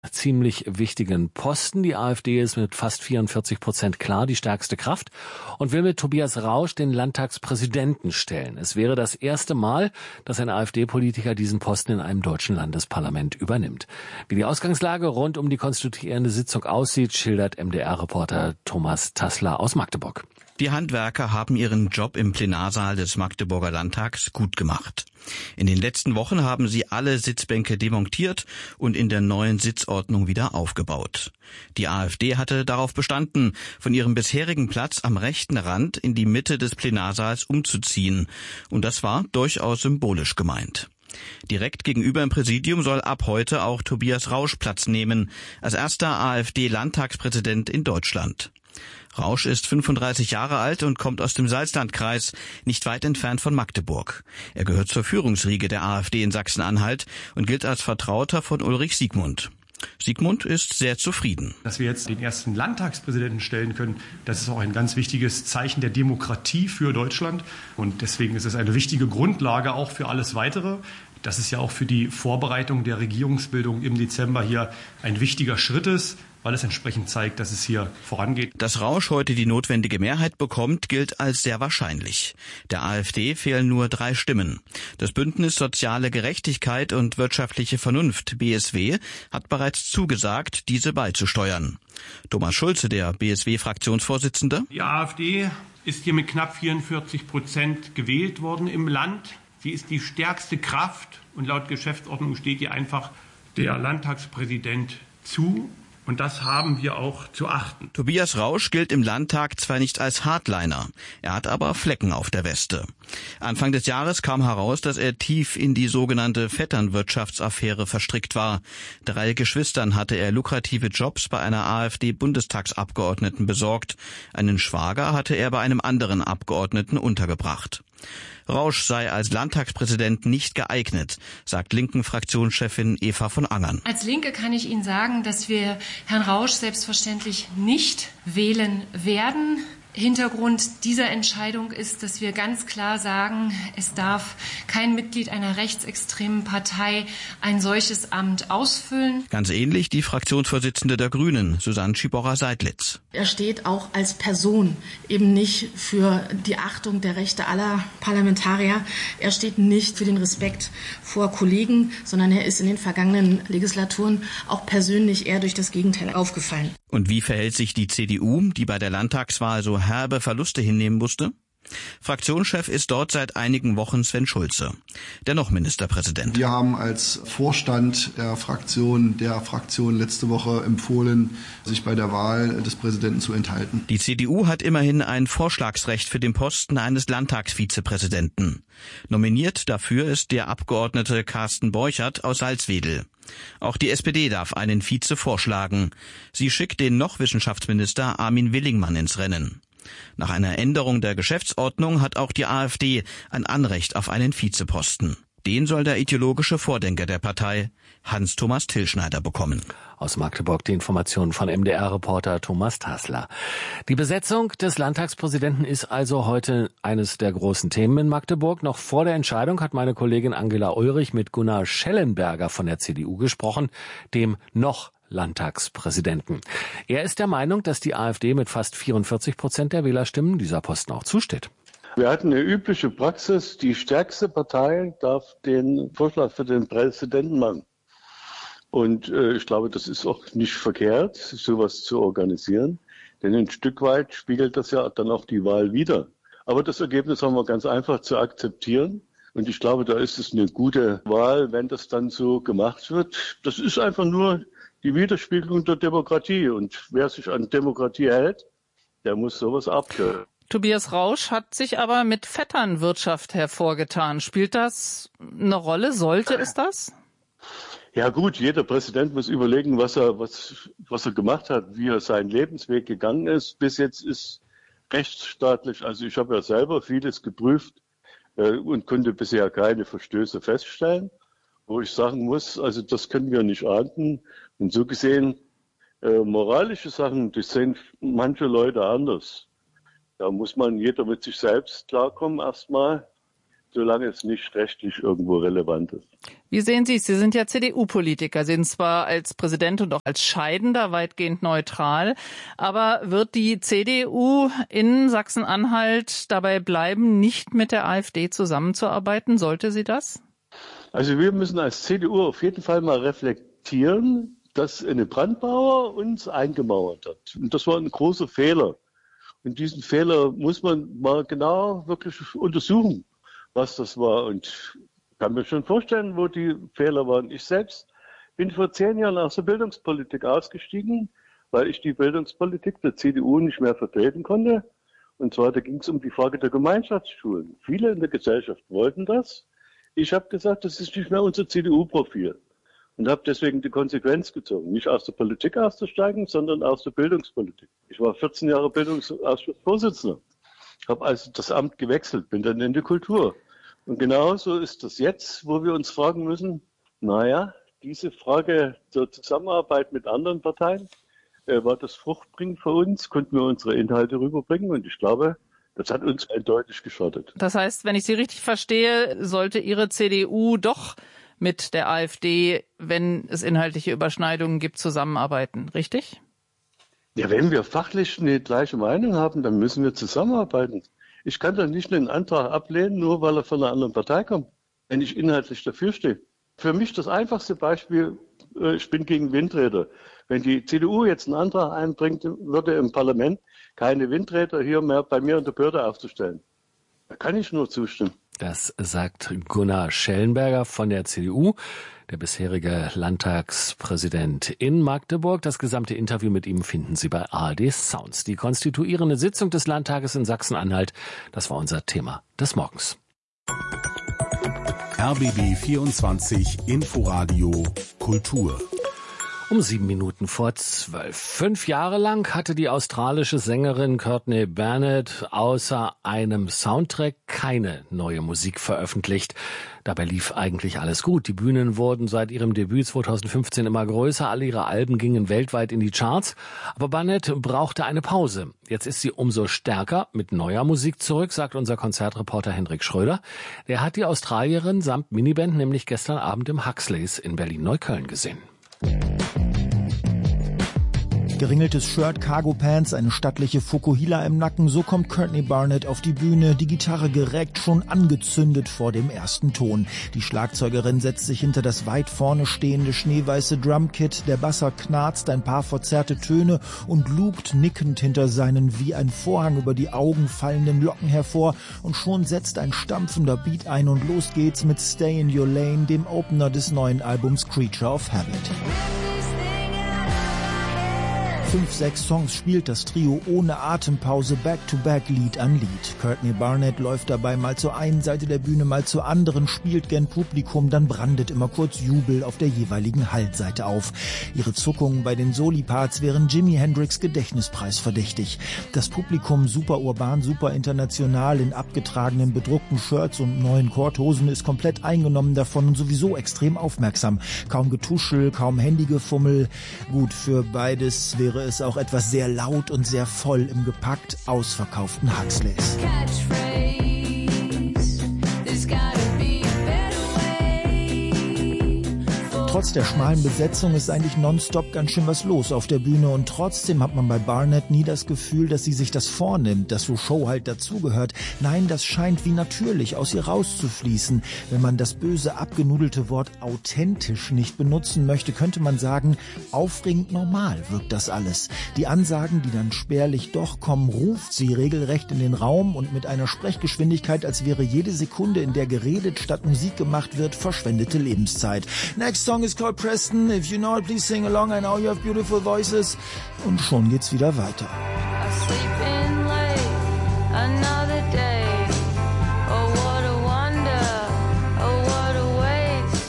ziemlich wichtigen Posten. Die AfD ist mit fast 44% klar die stärkste Kraft und will mit Tobias Rausch den Landtagspräsidenten stellen. Es wäre das erste Mal, dass ein AfD-Politiker diesen Posten in einem deutschen Landesparlament übernimmt. Wie die Ausgangslage rund um die konstituierende Sitzung aussieht, schildert MDR-Reporter Thomas Tassler aus Magdeburg. Die Handwerker haben ihren Job im Plenarsaal des Magdeburger Landtags gut gemacht. In den letzten Wochen haben sie alle Sitzbänke demontiert und in der neuen Sitzordnung wieder aufgebaut. Die AfD hatte darauf bestanden, von ihrem bisherigen Platz am rechten Rand in die Mitte des Plenarsaals umzuziehen. Und das war durchaus symbolisch gemeint. Direkt gegenüber im Präsidium soll ab heute auch Tobias Rausch Platz nehmen, als erster AfD-Landtagspräsident in Deutschland. Rausch ist 35 Jahre alt und kommt aus dem Salzlandkreis, nicht weit entfernt von Magdeburg. Er gehört zur Führungsriege der AfD in Sachsen-Anhalt und gilt als Vertrauter von Ulrich Siegmund. Siegmund ist sehr zufrieden. Dass wir jetzt den ersten Landtagspräsidenten stellen können, das ist auch ein ganz wichtiges Zeichen der Demokratie für Deutschland. Und deswegen ist es eine wichtige Grundlage auch für alles Weitere. Das ist ja auch für die Vorbereitung der Regierungsbildung im Dezember hier ein wichtiger Schritt ist, weil es entsprechend zeigt, dass es hier vorangeht. Dass Rausch heute die notwendige Mehrheit bekommt, gilt als sehr wahrscheinlich. Der AfD fehlen nur 3 Stimmen. Das Bündnis Soziale Gerechtigkeit und wirtschaftliche Vernunft, BSW, hat bereits zugesagt, diese beizusteuern. Thomas Schulze, der BSW-Fraktionsvorsitzende. Die AfD ist hier mit knapp 44% gewählt worden im Land. Sie ist die stärkste Kraft und laut Geschäftsordnung steht ihr einfach der Landtagspräsident zu. Und das haben wir auch zu achten. Tobias Rausch gilt im Landtag zwar nicht als Hardliner, er hat aber Flecken auf der Weste. Anfang des Jahres kam heraus, dass er tief in die sogenannte Vetternwirtschaftsaffäre verstrickt war. 3 Geschwistern hatte er lukrative Jobs bei einer AfD-Bundestagsabgeordneten besorgt. Einen Schwager hatte er bei einem anderen Abgeordneten untergebracht. Rausch sei als Landtagspräsident nicht geeignet, sagt Linken-Fraktionschefin Eva von Angern. Als Linke kann ich Ihnen sagen, dass wir Herrn Rausch selbstverständlich nicht wählen werden. Hintergrund dieser Entscheidung ist, dass wir ganz klar sagen, es darf kein Mitglied einer rechtsextremen Partei ein solches Amt ausfüllen. Ganz ähnlich die Fraktionsvorsitzende der Grünen, Susanne Schiborra-Seidlitz. Er steht auch als Person eben nicht für die Achtung der Rechte aller Parlamentarier. Er steht nicht für den Respekt vor Kollegen, sondern er ist in den vergangenen Legislaturen auch persönlich eher durch das Gegenteil aufgefallen. Und wie verhält sich die CDU, die bei der Landtagswahl so herbe Verluste hinnehmen musste? Fraktionschef ist dort seit einigen Wochen Sven Schulze, dennoch Ministerpräsident. Wir haben als Vorstand der Fraktion letzte Woche empfohlen, sich bei der Wahl des Präsidenten zu enthalten. Die CDU hat immerhin ein Vorschlagsrecht für den Posten eines Landtagsvizepräsidenten. Nominiert dafür ist der Abgeordnete Carsten Borchert aus Salzwedel. Auch die SPD darf einen Vize vorschlagen. Sie schickt den noch Wissenschaftsminister Armin Willingmann ins Rennen. Nach einer Änderung der Geschäftsordnung hat auch die AfD ein Anrecht auf einen Vizeposten. Den soll der ideologische Vordenker der Partei, Hans-Thomas Tillschneider, bekommen. Aus Magdeburg die Informationen von MDR-Reporter Thomas Tassler. Die Besetzung des Landtagspräsidenten ist also heute eines der großen Themen in Magdeburg. Noch vor der Entscheidung hat meine Kollegin Angela Ulrich mit Gunnar Schellenberger von der CDU gesprochen, dem noch Landtagspräsidenten. Er ist der Meinung, dass die AfD mit fast 44% der Wählerstimmen dieser Posten auch zusteht. Wir hatten eine übliche Praxis, die stärkste Partei darf den Vorschlag für den Präsidenten machen. Und ich glaube, das ist auch nicht verkehrt, sowas zu organisieren. Denn ein Stück weit spiegelt das ja dann auch die Wahl wider. Aber das Ergebnis haben wir ganz einfach zu akzeptieren. Und ich glaube, da ist es eine gute Wahl, wenn das dann so gemacht wird. Das ist einfach nur die Widerspiegelung der Demokratie. Und wer sich an Demokratie hält, der muss sowas abhören. Tobias Rausch hat sich aber mit Vetternwirtschaft hervorgetan. Spielt das eine Rolle? Sollte es das? Ja gut, jeder Präsident muss überlegen, was er gemacht hat, wie er seinen Lebensweg gegangen ist. Bis jetzt ist rechtsstaatlich, also ich habe ja selber vieles geprüft und konnte bisher keine Verstöße feststellen. Wo ich sagen muss, also das können wir nicht ahnden. Und so gesehen, moralische Sachen, das sehen manche Leute anders. Da muss jeder mit sich selbst klarkommen erstmal. solange es nicht rechtlich irgendwo relevant ist. Wie sehen Sie es? Sie sind ja CDU-Politiker, Sie sind zwar als Präsident und auch als Scheidender weitgehend neutral, aber wird die CDU in Sachsen-Anhalt dabei bleiben, nicht mit der AfD zusammenzuarbeiten? Sollte sie das? Also wir müssen als CDU auf jeden Fall mal reflektieren, dass eine Brandmauer uns eingemauert hat. Und das war ein großer Fehler. Und diesen Fehler muss man mal genau wirklich untersuchen, was das war. Und ich kann mir schon vorstellen, wo die Fehler waren. Ich selbst bin vor 10 Jahren aus der Bildungspolitik ausgestiegen, weil ich die Bildungspolitik der CDU nicht mehr vertreten konnte. Und zwar, da ging es um die Frage der Gemeinschaftsschulen. Viele in der Gesellschaft wollten das. Ich habe gesagt, das ist nicht mehr unser CDU-Profil. Und habe deswegen die Konsequenz gezogen. Nicht aus der Politik auszusteigen, sondern aus der Bildungspolitik. Ich war 14 Jahre Bildungsausschussvorsitzender. Habe also das Amt gewechselt, bin dann in die Kultur. Und genauso ist das jetzt, wo wir uns fragen müssen, diese Frage zur Zusammenarbeit mit anderen Parteien, war das fruchtbringend für uns? Konnten wir unsere Inhalte rüberbringen? Und ich glaube, das hat uns eindeutig geschadet. Das heißt, wenn ich Sie richtig verstehe, sollte Ihre CDU doch mit der AfD, wenn es inhaltliche Überschneidungen gibt, zusammenarbeiten, richtig? Ja, wenn wir fachlich eine gleiche Meinung haben, dann müssen wir zusammenarbeiten. Ich kann doch nicht einen Antrag ablehnen, nur weil er von einer anderen Partei kommt, wenn ich inhaltlich dafür stehe. Für mich das einfachste Beispiel, ich bin gegen Windräder. Wenn die CDU jetzt einen Antrag einbringt würde im Parlament, keine Windräder hier mehr bei mir in der Behörde aufzustellen, da kann ich nur zustimmen. Das sagt Gunnar Schellenberger von der CDU, der bisherige Landtagspräsident in Magdeburg. Das gesamte Interview mit ihm finden Sie bei ARD Sounds. Die konstituierende Sitzung des Landtages in Sachsen-Anhalt, das war unser Thema des Morgens. RBB 24 Inforadio Kultur. Um 7:07. 5 Jahre lang hatte die australische Sängerin Courtney Barnett außer einem Soundtrack keine neue Musik veröffentlicht. Dabei lief eigentlich alles gut. Die Bühnen wurden seit ihrem Debüt 2015 immer größer. Alle ihre Alben gingen weltweit in die Charts. Aber Barnett brauchte eine Pause. Jetzt ist sie umso stärker mit neuer Musik zurück, sagt unser Konzertreporter Hendrik Schröder. Der hat die Australierin samt Miniband nämlich gestern Abend im Huxleys in Berlin-Neukölln gesehen. Geringeltes Shirt, Cargo-Pants, eine stattliche Fukuhila im Nacken, so kommt Courtney Barnett auf die Bühne, die Gitarre gereckt, schon angezündet vor dem ersten Ton. Die Schlagzeugerin setzt sich hinter das weit vorne stehende schneeweiße Drumkit, der Basser knarzt ein paar verzerrte Töne und lugt nickend hinter seinen wie ein Vorhang über die Augen fallenden Locken hervor und schon setzt ein stampfender Beat ein und los geht's mit Stay in Your Lane, dem Opener des neuen Albums Creature of Habit. 5-6 Songs spielt das Trio ohne Atempause Back-to-Back Lied an Lied. Courtney Barnett läuft dabei mal zur einen Seite der Bühne, mal zur anderen, spielt gern Publikum, dann brandet immer kurz Jubel auf der jeweiligen Halbseite auf. Ihre Zuckungen bei den Soli-Parts wären Jimi Hendrix Gedächtnispreis verdächtig. Das Publikum super urban, super international in abgetragenen, bedruckten Shirts und neuen Korthosen ist komplett eingenommen davon und sowieso extrem aufmerksam. Kaum Getuschel, kaum Handygefummel. Gut, für beides wäre es auch etwas sehr laut und sehr voll im gepackt ausverkauften Huxleys. Trotz der schmalen Besetzung ist eigentlich nonstop ganz schön was los auf der Bühne und trotzdem hat man bei Barnett nie das Gefühl, dass sie sich das vornimmt, dass so Show halt dazugehört. Nein, das scheint wie natürlich aus ihr rauszufließen. Wenn man das böse abgenudelte Wort authentisch nicht benutzen möchte, könnte man sagen, aufregend normal wirkt das alles. Die Ansagen, die dann spärlich doch kommen, ruft sie regelrecht in den Raum und mit einer Sprechgeschwindigkeit, als wäre jede Sekunde, in der geredet statt Musik gemacht wird, verschwendete Lebenszeit. Next song is called Preston. If you know it, please sing along. I know you have beautiful voices. Und schon geht's wieder weiter.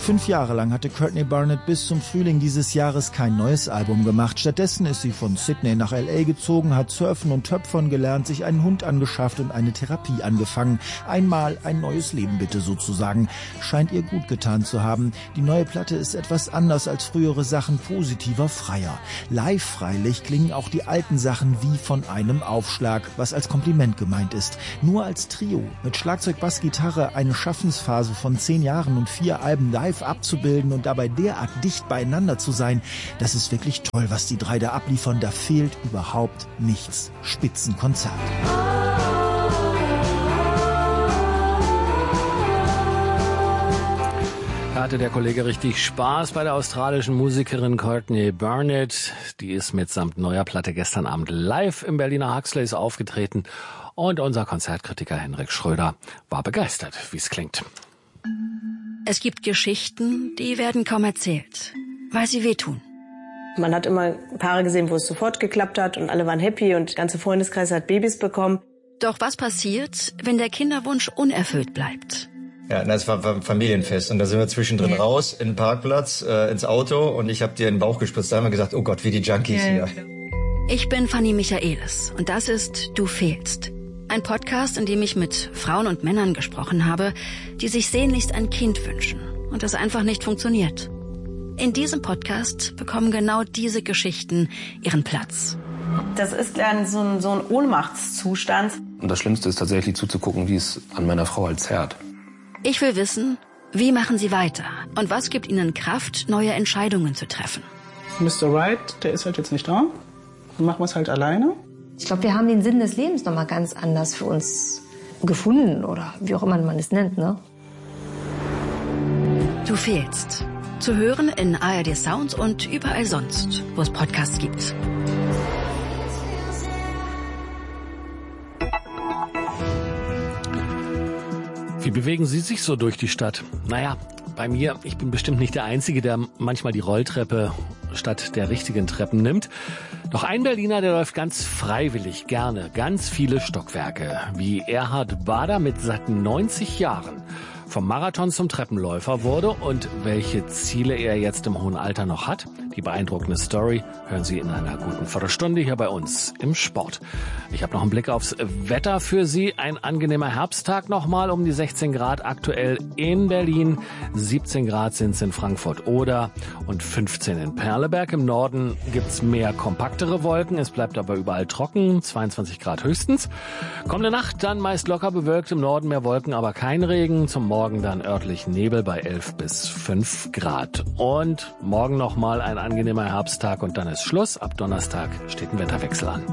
5 Jahre lang hatte Courtney Barnett bis zum Frühling dieses Jahres kein neues Album gemacht. Stattdessen ist sie von Sydney nach L.A. gezogen, hat surfen und töpfern gelernt, sich einen Hund angeschafft und eine Therapie angefangen. Einmal ein neues Leben bitte sozusagen. Scheint ihr gut getan zu haben. Die neue Platte ist etwas anders als frühere Sachen, positiver, freier. Live freilich klingen auch die alten Sachen wie von einem Aufschlag, was als Kompliment gemeint ist. Nur als Trio, mit Schlagzeug, Bass, Gitarre, eine Schaffensphase von 10 Jahren und 4 Alben live abzubilden und dabei derart dicht beieinander zu sein, das ist wirklich toll, was die 3 da abliefern. Da fehlt überhaupt nichts. Spitzenkonzert. Da hatte der Kollege richtig Spaß bei der australischen Musikerin Courtney Barnett. Die ist mitsamt neuer Platte gestern Abend live im Berliner Huxleys aufgetreten. Und unser Konzertkritiker Henrik Schröder war begeistert, wie es klingt. Es gibt Geschichten, die werden kaum erzählt, weil sie wehtun. Man hat immer Paare gesehen, wo es sofort geklappt hat und alle waren happy und der ganze Freundeskreis hat Babys bekommen. Doch was passiert, wenn der Kinderwunsch unerfüllt bleibt? Ja, das war ein Familienfest und da sind wir zwischendrin raus in den Parkplatz, ins Auto und ich habe dir in den Bauch gespritzt. Da haben wir gesagt, oh Gott, wie die Junkies hier. Ich bin Fanny Michaelis und das ist Du fehlst. Ein Podcast, in dem ich mit Frauen und Männern gesprochen habe, die sich sehnlichst ein Kind wünschen und das einfach nicht funktioniert. In diesem Podcast bekommen genau diese Geschichten ihren Platz. Das ist dann so ein Ohnmachtszustand. Und das Schlimmste ist tatsächlich zuzugucken, wie es an meiner Frau halt zerrt. Ich will wissen, wie machen sie weiter und was gibt ihnen Kraft, neue Entscheidungen zu treffen. Mr. Right, der ist halt jetzt nicht da. Dann machen wir es halt alleine. Ich glaube, wir haben den Sinn des Lebens noch mal ganz anders für uns gefunden oder wie auch immer man es nennt, ne? Du fehlst. Zu hören in ARD Sound und überall sonst, wo es Podcasts gibt. Wie bewegen Sie sich so durch die Stadt? Naja, bei mir, ich bin bestimmt nicht der Einzige, der manchmal die Rolltreppe statt der richtigen Treppen nimmt. Doch ein Berliner, der läuft ganz freiwillig gerne ganz viele Stockwerke, wie Erhard Bader mit satten 90 Jahren vom Marathon zum Treppenläufer wurde und welche Ziele er jetzt im hohen Alter noch hat. Die beeindruckende Story hören Sie in einer guten Viertelstunde hier bei uns im Sport. Ich habe noch einen Blick aufs Wetter für Sie. Ein angenehmer Herbsttag nochmal, um die 16 Grad aktuell in Berlin. 17 Grad sind es in Frankfurt-Oder und 15 in Perleberg. Im Norden gibt's mehr kompaktere Wolken. Es bleibt aber überall trocken, 22 Grad höchstens. Kommende Nacht dann meist locker bewölkt, im Norden mehr Wolken, aber kein Regen. Zum Morgen dann örtlich Nebel bei 11 bis 5 Grad. Und morgen nochmal ein angenehmer Herbsttag und dann ist Schluss. Ab Donnerstag steht ein Wetterwechsel an.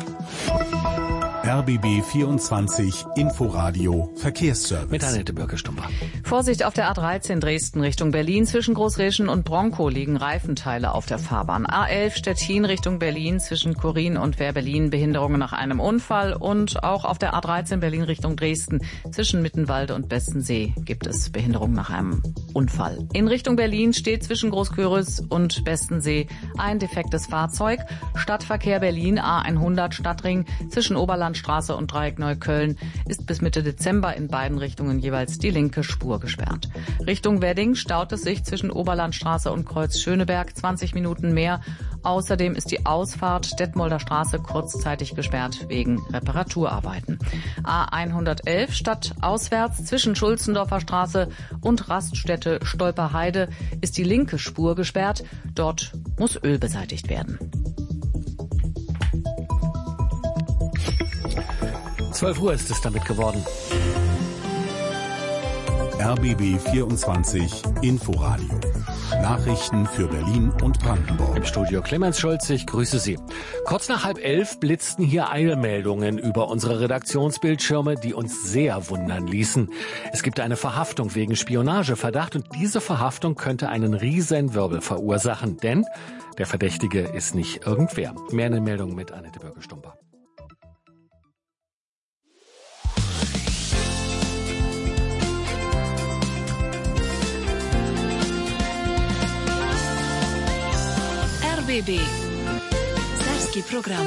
RBB 24 Inforadio Verkehrsservice. Mit Annette Birke-Stumper. Vorsicht auf der A13 Dresden Richtung Berlin. Zwischen Großreschen und Bronkow liegen Reifenteile auf der Fahrbahn. A11 Stettin Richtung Berlin zwischen Chorin und Wehr-Berlin Behinderungen nach einem Unfall. Und auch auf der A13 Berlin Richtung Dresden zwischen Mittenwalde und Bestensee gibt es Behinderungen nach einem Unfall. In Richtung Berlin steht zwischen Großküritz und Bestensee ein defektes Fahrzeug. Stadtverkehr Berlin A100 Stadtring zwischen Oberlandstraße und Dreieck Neukölln ist bis Mitte Dezember in beiden Richtungen jeweils die linke Spur gesperrt. Richtung Wedding staut es sich zwischen Oberlandstraße und Kreuz Schöneberg 20 Minuten mehr. Außerdem ist die Ausfahrt Detmolder Straße kurzzeitig gesperrt wegen Reparaturarbeiten. A111 stadtauswärts zwischen Schulzendorfer Straße und Raststätte Stolperheide ist die linke Spur gesperrt. Dort muss Öl beseitigt werden. 12 Uhr ist es damit geworden. RBB 24 Inforadio. Nachrichten für Berlin und Brandenburg. Im Studio Clemens Schulz, ich grüße Sie. Kurz nach 10:30 blitzten hier Eilmeldungen über unsere Redaktionsbildschirme, die uns sehr wundern ließen. Es gibt eine Verhaftung wegen Spionageverdacht und diese Verhaftung könnte einen Riesenwirbel verursachen, denn der Verdächtige ist nicht irgendwer. Mehr in den Meldungen mit Annette Birke-Stumper. RBB Serbski program.